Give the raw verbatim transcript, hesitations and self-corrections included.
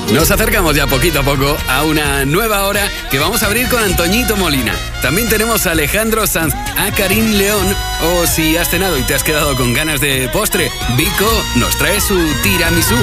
Nos acercamos ya poquito a poco a una nueva hora que vamos a abrir con Antoñito Molina. También tenemos a Alejandro Sanz, a Karim León, o si has cenado y te has quedado con ganas de postre, Vico nos trae su tiramisú.